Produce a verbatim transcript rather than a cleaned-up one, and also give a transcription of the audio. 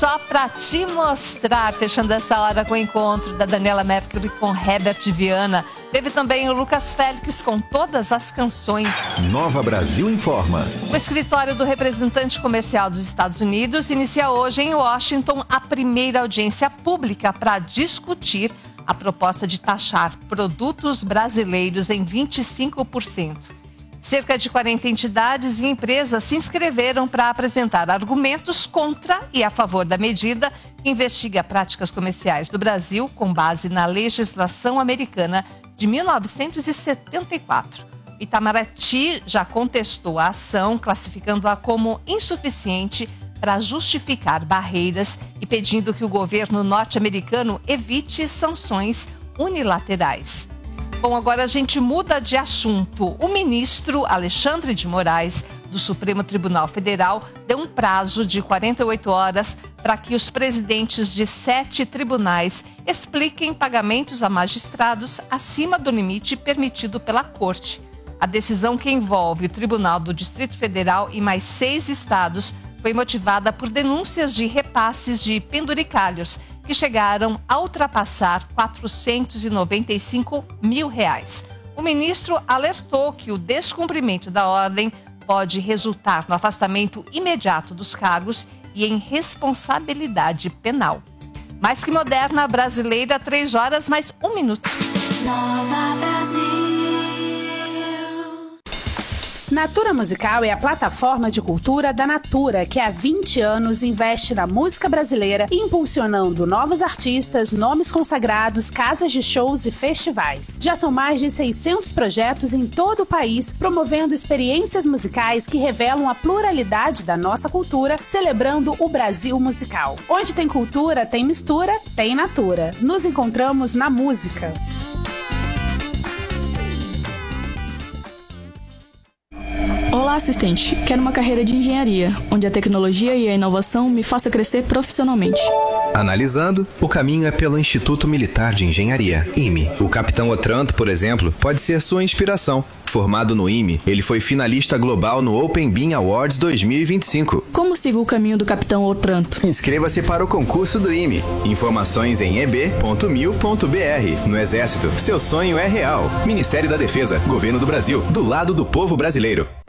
só pra te mostrar, fechando essa hora com o encontro da Daniela Mercury com Herbert Viana. Teve também o Lucas Félix com todas as canções. Nova Brasil Informa. O escritório do representante comercial dos Estados Unidos inicia hoje em Washington a primeira audiência pública para discutir a proposta de taxar produtos brasileiros em vinte e cinco por cento. Cerca de quarenta entidades e empresas se inscreveram para apresentar argumentos contra e a favor da medida que investiga práticas comerciais do Brasil com base na legislação americana de mil novecentos e setenta e quatro. Itamaraty já contestou a ação, classificando-a como insuficiente para justificar barreiras e pedindo que o governo norte-americano evite sanções unilaterais. Bom, agora a gente muda de assunto. O ministro Alexandre de Moraes, do Supremo Tribunal Federal, deu um prazo de quarenta e oito horas para que os presidentes de sete tribunais expliquem pagamentos a magistrados acima do limite permitido pela Corte. A decisão, que envolve o Tribunal do Distrito Federal e mais seis estados, foi motivada por denúncias de repasses de penduricalhos que chegaram a ultrapassar quatrocentos e noventa e cinco mil reais. O ministro alertou que o descumprimento da ordem pode resultar no afastamento imediato dos cargos e em responsabilidade penal. Mais que moderna, brasileira, três horas mais um minuto. Nova Brasil. Natura Musical é a plataforma de cultura da Natura, que há vinte anos investe na música brasileira, impulsionando novos artistas, nomes consagrados, casas de shows e festivais. Já são mais de seiscentos projetos em todo o país, promovendo experiências musicais que revelam a pluralidade da nossa cultura, celebrando o Brasil musical. Onde tem cultura, tem mistura, tem Natura. Nos encontramos na música. Olá, assistente. Quero uma carreira de engenharia, onde a tecnologia e a inovação me faça crescer profissionalmente. Analisando, o caminho é pelo Instituto Militar de Engenharia, I M E. O capitão Otranto, por exemplo, pode ser sua inspiração. Formado no I M E, ele foi finalista global no Open Bean Awards dois mil e vinte e cinco. Como sigo o caminho do capitão Otranto? Inscreva-se para o concurso do I M E. Informações em e b ponto mil ponto b r. No Exército, seu sonho é real. Ministério da Defesa, Governo do Brasil, do lado do povo brasileiro.